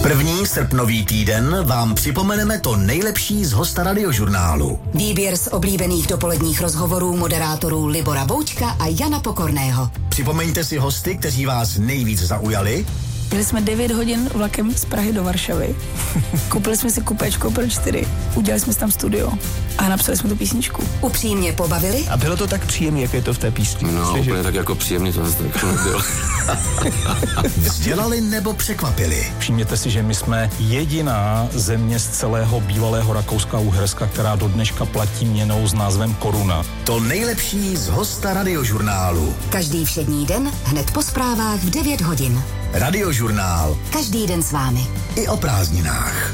První srpnový týden vám připomeneme to nejlepší z hosta Radiožurnálu. Výběr z oblíbených dopoledních rozhovorů moderátorů Libora Boučka a Jana Pokorného. Připomeňte si hosty, kteří vás nejvíc zaujali. Jeli jsme 9 hodin vlakem z Prahy do Varšavy. Koupili jsme si kupečko pro 4. Udělali jsme si tam studio a napsali jsme tu písničku. Upřímně pobavili. A bylo to tak příjemné, jak je to v té písni? No, úplně tak jako příjemný to zase tak nebylo. Vzdělali nebo překvapili. Všimněte si, že my jsme jediná země z celého bývalého Rakouska a Uherska, která do dneška platí měnou s názvem koruna. To nejlepší z hosta Radiožurnálu. Každý všední den hned po zprávách v 9 hodin. Radiožurnál. Každý den s vámi. I o prázdninách.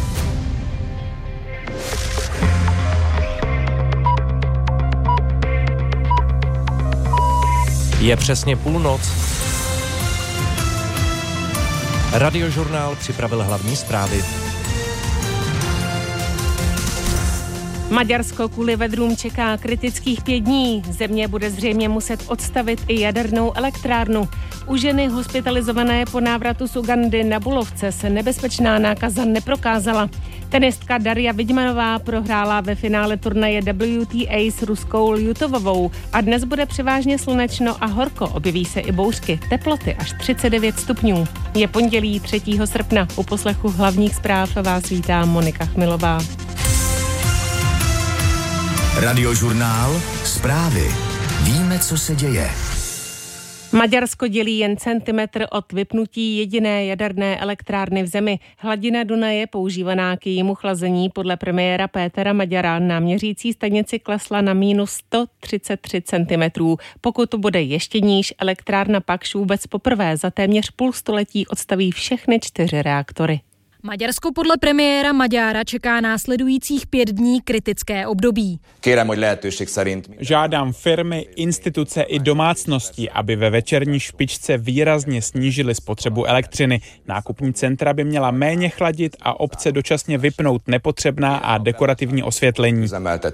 Je přesně půlnoc. Radiožurnál připravil hlavní zprávy. Maďarsko kvůli vedrům čeká kritických 5 dní. Země bude zřejmě muset odstavit i jadernou elektrárnu. U ženy hospitalizované po návratu z Ugandy na Bulovce se nebezpečná nákaza neprokázala. Tenistka Darja Vidmanová prohrála ve finále turnaje WTA s ruskou Ljutovovou a dnes bude převážně slunečno a horko, objeví se i bouřky, teploty až 39 stupňů. Je pondělí 3. srpna, u poslechu hlavních zpráv vás vítá Monika Chmilová. Radiožurnál. Zprávy. Víme, co se děje. Maďarsko dělí jen centimetr od vypnutí jediné jaderné elektrárny v zemi. Hladina Dunaje používaná k jejímu chlazení podle premiéra Pétera Maďara na měřící stanici klesla na minus 133 cm. Pokud to bude ještě níž, elektrárna Pakš vůbec poprvé za téměř půl století odstaví všechny 4 reaktory. Maďarsko podle premiéra Magyara čeká následujících 5 dní kritické období. Žádám firmy, instituce i domácnosti, aby ve večerní špičce výrazně snížily spotřebu elektřiny. Nákupní centra by měla méně chladit a obce dočasně vypnout nepotřebná a dekorativní osvětlení.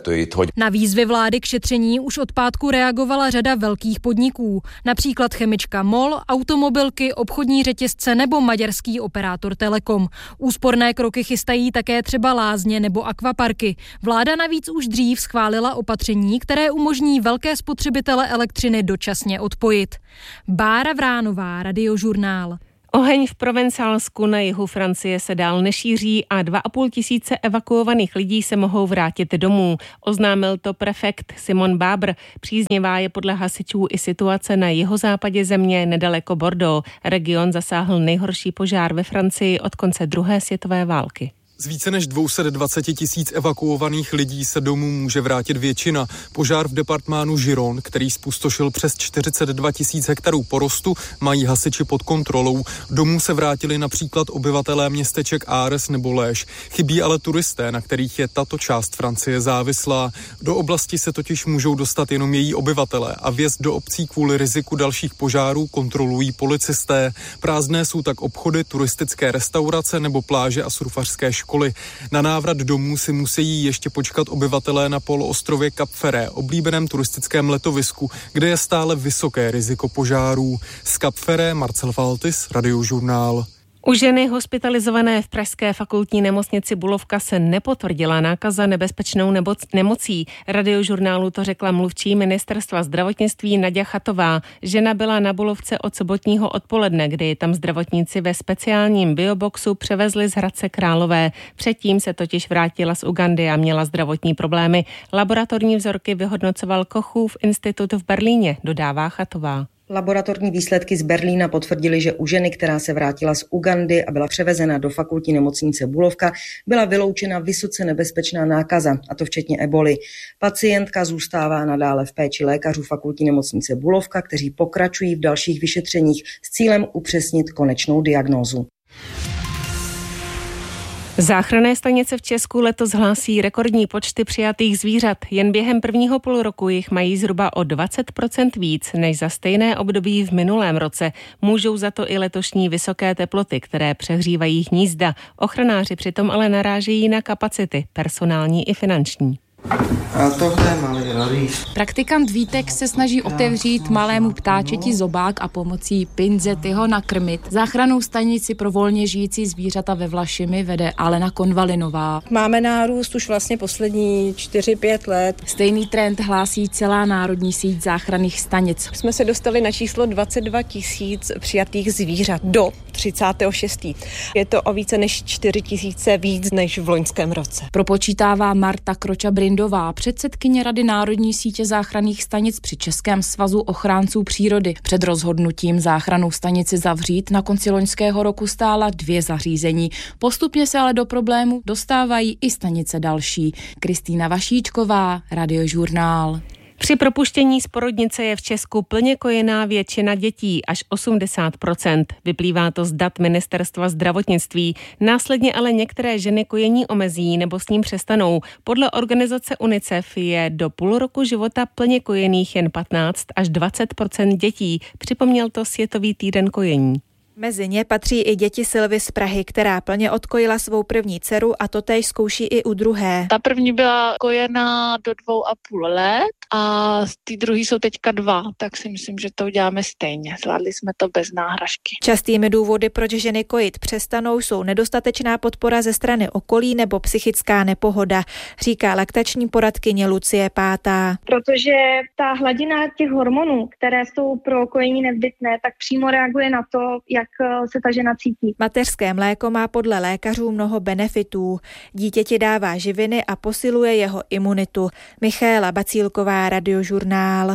Na výzvy vlády k šetření už od pátku reagovala řada velkých podniků, například chemička MOL, automobilky, obchodní řetězce nebo maďarský operátor Telekom. Úsporné kroky chystají také třeba lázně nebo akvaparky. Vláda navíc už dřív schválila opatření, které umožní velké spotřebitele elektřiny dočasně odpojit. Bára Vránová, Radiožurnál. Oheň v Provencálsku na jihu Francie se dál nešíří a 2,5 tisíce evakuovaných lidí se mohou vrátit domů. Oznámil to prefekt Simon Babr. Příznivá je podle hasičů i situace na jihozápadě země nedaleko Bordeaux. Region zasáhl nejhorší požár ve Francii od konce druhé světové války. Z více než 220 tisíc evakuovaných lidí se domů může vrátit většina. Požár v departmánu Giron, který zpustošil přes 42 tisíc hektarů porostu, mají hasiči pod kontrolou. Domů se vrátili například obyvatelé městeček Ares nebo Léž. Chybí ale turisté, na kterých je tato část Francie závislá. Do oblasti se totiž můžou dostat jenom její obyvatelé a vjezd do obcí kvůli riziku dalších požárů kontrolují policisté. Prázdné jsou tak obchody, turistické restaurace nebo pláže a surfařské školy. Na návrat domů si musí ještě počkat obyvatelé na poloostrově Cap Ferret, oblíbeném turistickém letovisku, kde je stále vysoké riziko požárů. Z Cap Ferret Marcel Valtis, Radiožurnál. U ženy hospitalizované v pražské fakultní nemocnici Bulovka se nepotvrdila nákaza nebezpečnou nemocí. Radiožurnálu to řekla mluvčí ministerstva zdravotnictví Naďa Chatová. Žena byla na Bulovce od sobotního odpoledne, kdy tam zdravotníci ve speciálním bioboxu převezli z Hradce Králové. Předtím se totiž vrátila z Ugandy a měla zdravotní problémy. Laboratorní vzorky vyhodnocoval Kochův institut v Berlíně, dodává Chatová. Laboratorní výsledky z Berlína potvrdily, že u ženy, která se vrátila z Ugandy a byla převezena do fakultní nemocnice Bulovka, byla vyloučena vysoce nebezpečná nákaza, a to včetně eboli. Pacientka zůstává nadále v péči lékařů fakultní nemocnice Bulovka, kteří pokračují v dalších vyšetřeních s cílem upřesnit konečnou diagnózu. Záchranné stanice v Česku letos hlásí rekordní počty přijatých zvířat. Jen během prvního půlroku jich mají zhruba o 20% víc než za stejné období v minulém roce. Můžou za to i letošní vysoké teploty, které přehřívají hnízda. Ochranáři přitom ale narážejí na kapacity, personální i finanční. A tohle je malý rorýs. Praktikant Vítek se snaží otevřít malému ptáčeti zobák a pomocí pinzety ho nakrmit. Záchrannou stanici pro volně žijící zvířata ve Vlašimi vede Alena Konvalinová. Máme nárůst už vlastně poslední 4-5 let. Stejný trend hlásí celá národní síť záchranných stanic. Jsme se dostali na číslo 22 000 přijatých zvířat do 36. Je to o více než 4 000 víc než v loňském roce. Propočítává Marta Kroča-Brindová, předsedkyně Rady národní sítě záchranných stanic při Českém svazu ochránců přírody. Před rozhodnutím záchrannou stanici zavřít na konci loňského roku stála 2 zařízení. Postupně se ale do problému dostávají i stanice další. Kristýna Vašíčková, Radiožurnál. Při propuštění z porodnice je v Česku plně kojená většina dětí, až 80%. Vyplývá to z dat Ministerstva zdravotnictví. Následně ale některé ženy kojení omezí nebo s ním přestanou. Podle organizace UNICEF je do půl roku života plně kojených jen 15 až 20% dětí. Připomněl to Světový týden kojení. Mezi ně patří i děti Silvy z Prahy, která plně odkojila svou první dceru a totéž zkouší i u druhé. Ta první byla kojená do 2,5 let a ty druhý jsou teďka 2, tak si myslím, že to uděláme stejně. Zvládli jsme to bez náhražky. Častými důvody, proč ženy kojit přestanou, jsou nedostatečná podpora ze strany okolí nebo psychická nepohoda, říká laktační poradkyně Lucie Pátá. Protože ta hladina těch hormonů, které jsou pro kojení nezbytné, tak přímo reaguje na to, jak se ta žena cítí. Mateřské mléko má podle lékařů mnoho benefitů. Dítěti dává živiny a posiluje jeho imunitu. Michaela Bacílková, Radiožurnál.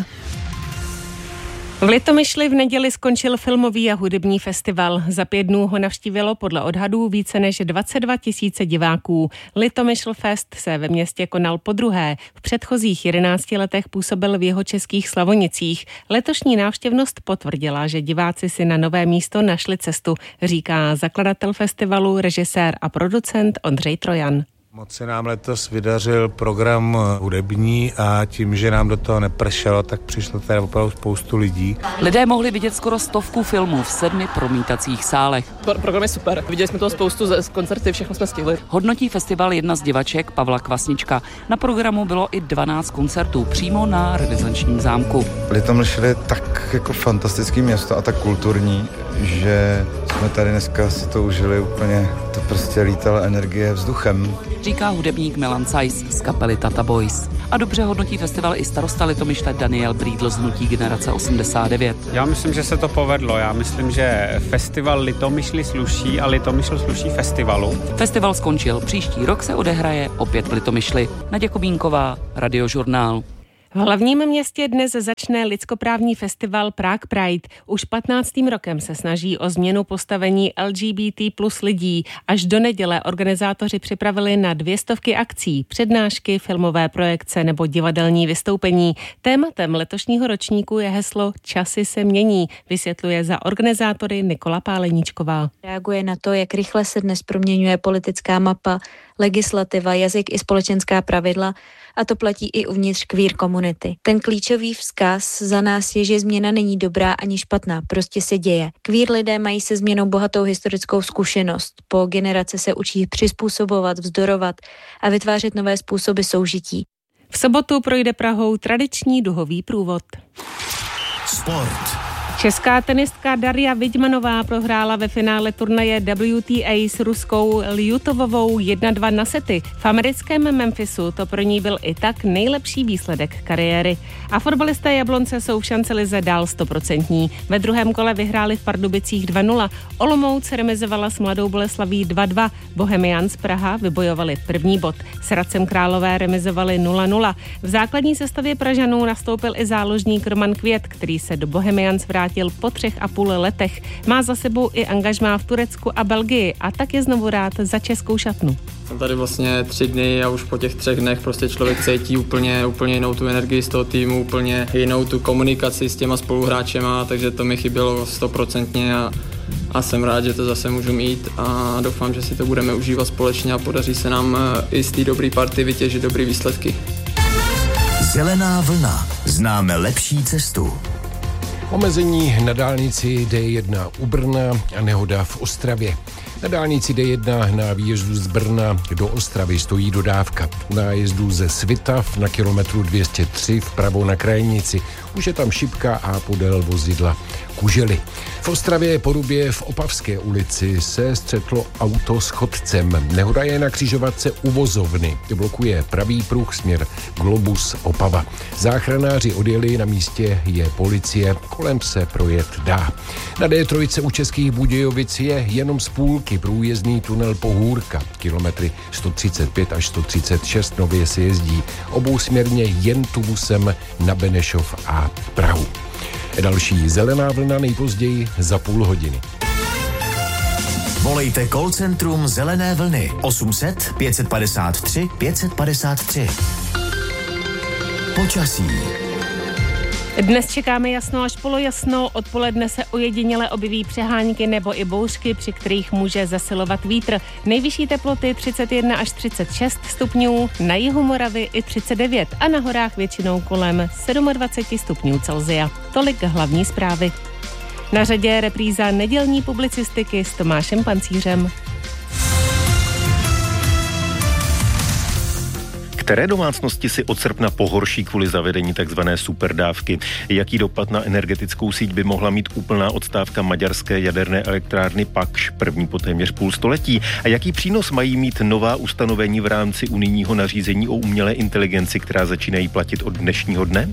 V Litomyšli v neděli skončil filmový a hudební festival. Za 5 dnů ho navštívilo podle odhadů více než 22 000 diváků. Litomyšl Fest se ve městě konal podruhé. V předchozích 11 letech působil v jihočeských Slavonicích. Letošní návštěvnost potvrdila, že diváci si na nové místo našli cestu, říká zakladatel festivalu, režisér a producent Ondřej Trojan. Moc se nám letos vydařil program hudební a tím, že nám do toho nepršelo, tak přišlo tady opravdu spoustu lidí. Lidé mohli vidět skoro 100 filmů v 7 promítacích sálech. Program je super, viděli jsme toho spoustu z koncerty, všechno jsme stihli. Hodnotí festival jedna z divaček, Pavla Kvasnička. Na programu bylo i 12 koncertů přímo na Renesančním zámku. Litomyšl je tak jako fantastický město a tak kulturní, že jsme tady dneska si to užili úplně, to prostě lítala energie vzduchem. Říká hudebník Milan Sajs z kapely Tata Boys. A dobře hodnotí festival i starosta Litomyšle Daniel Brýdl z hnutí Generace 89. Já myslím, že se to povedlo. Já myslím, že festival Litomyšli sluší a Litomyšl sluší festivalu. Festival skončil. Příští rok se odehraje opět v Litomyšli. Naděja Kubínková, Radiožurnál. V hlavním městě dnes začne lidskoprávní festival Prague Pride. Už 15. rokem se snaží o změnu postavení LGBT plus lidí. Až do neděle organizátoři připravili na 200 akcí, přednášky, filmové projekce nebo divadelní vystoupení. Tématem letošního ročníku je heslo Časy se mění, vysvětluje za organizátory Nikola Páleníčková. Reaguje na to, jak rychle se dnes proměňuje politická mapa, legislativa, jazyk i společenská pravidla, a to platí i uvnitř queer komunity. Ten klíčový vzkaz za nás je, že změna není dobrá ani špatná, prostě se děje. Queer lidé mají se změnou bohatou historickou zkušenost. Po generace se učí přizpůsobovat, vzdorovat a vytvářet nové způsoby soužití. V sobotu projde Prahou tradiční duhový průvod. Sport. Česká tenistka Daria Vidmanová prohrála ve finále turnaje WTA s ruskou Ljutovovou 1-2 na sety. V americkém Memphisu to pro ní byl i tak nejlepší výsledek kariéry. A fotbalisté Jablonce jsou v šancelize dál 100%. Ve druhém kole vyhráli v Pardubicích 2-0. Olomouc remizovala s Mladou Boleslaví 2-2. Bohemians Praha vybojovali první bod. S Hradcem Králové remizovali 0-0. V základní sestavě Pražanů nastoupil i záložník Roman Květ, který se do Bohemians vrátil po 3,5 letech. Má za sebou i angažmá v Turecku a Belgii a tak je znovu rád za českou šatnu. Jsem tady vlastně 3 dny a už po těch 3 dnech prostě člověk cítí úplně jinou tu energii z toho týmu, úplně jinou tu komunikaci s těma spoluhráčema, takže to mi chybělo 100% a jsem rád, že to zase můžu mít a doufám, že si to budeme užívat společně a podaří se nám i z té dobré party vytěžit dobré výsledky. Zelená vlna. Známe lepší cestu. Omezení na dálnici D1 u Brna a nehoda v Ostravě. Na dálnici D1 na výjezdu z Brna do Ostravy stojí dodávka. U nájezdu ze Svitav na kilometru 203 vpravo na Krajnici. Už je tam šipka a podél vozidla Kužely. V Ostravě Porubě v Opavské ulici se střetlo auto s chodcem. Nehoda je na křižovatce u Vozovny. Blokuje pravý pruh směr Globus Opava. Záchranáři odjeli, na místě je policie, kolem se projet dá. Na D3 u Českých Budějovic je jenom z půlky průjezdný tunel Pohůrka. Kilometry 135 až 136 nově se jezdí obousměrně jen tubusem na Benešov a Prahu. Další zelená vlna nejpozději za půl hodiny. Volejte call centrum Zelené vlny 800 553 553. Počasí. Dnes čekáme jasno až polojasno, odpoledne se ojediněle objeví přehánky nebo i bouřky, při kterých může zesilovat vítr. Nejvyšší teploty 31 až 36 stupňů, na jihu Moravy i 39 a na horách většinou kolem 27 stupňů Celsia. Tolik hlavní zprávy. Na řadě repríza nedělní publicistiky s Tomášem Pancířem. Které domácnosti si od srpna pohorší kvůli zavedení takzvané superdávky? Jaký dopad na energetickou síť by mohla mít úplná odstávka maďarské jaderné elektrárny Pakš, první po téměř půl století? A jaký přínos mají mít nová ustanovení v rámci unijního nařízení o umělé inteligenci, která začínají platit od dnešního dne?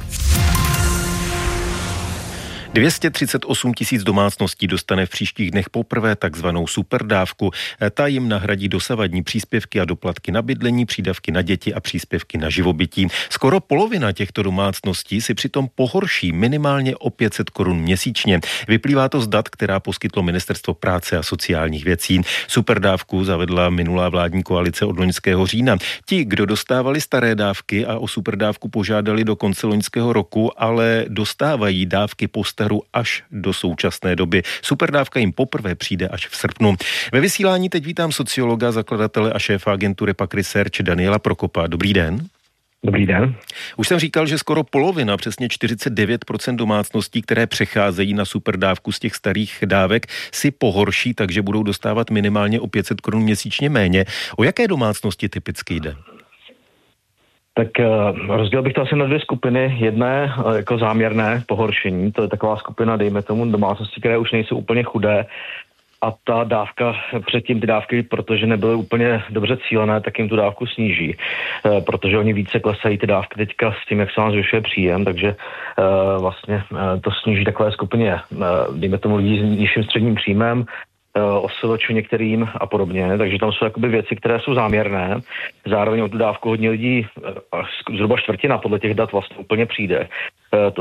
238 000 domácností dostane v příštích dnech poprvé takzvanou superdávku. Ta jim nahradí dosavadní příspěvky a doplatky na bydlení, přídavky na děti a příspěvky na živobytí. Skoro polovina těchto domácností si přitom pohorší minimálně o 500 korun měsíčně. Vyplývá to z dat, která poskytlo Ministerstvo práce a sociálních věcí. Superdávku zavedla minulá vládní koalice od loňského října. Ti, kdo dostávali staré dávky a o superdávku požádali do konce loňského roku, ale dostávají dávky po až do současné doby. Superdávka jim poprvé přijde až v srpnu. Ve vysílání teď vítám sociologa, zakladatele a šéfa agentury PAQ Research Daniela Prokopa. Dobrý den. Dobrý den. Už jsem říkal, že skoro polovina, přesně 49% domácností, které přecházejí na superdávku z těch starých dávek, si pohorší, takže budou dostávat minimálně o 500 korun měsíčně méně. O jaké domácnosti typicky jde? Tak rozdělil bych to asi na dvě skupiny. Jedné jako záměrné pohoršení, to je taková skupina, dejme tomu, domácnosti, které už nejsou úplně chudé a ta dávka, předtím ty dávky, protože nebyly úplně dobře cílené, tak jim tu dávku sníží, protože oni více klesají ty dávky teďka s tím, jak se vám zvyšuje příjem, takže vlastně to sníží takové skupině, dejme tomu, lidí s nižším středním příjmem, osiločů některým a podobně, takže tam jsou jakoby věci, které jsou záměrné. Zároveň o tu dávku hodně lidí, zhruba čtvrtina podle těch dat vlastně úplně přijde. To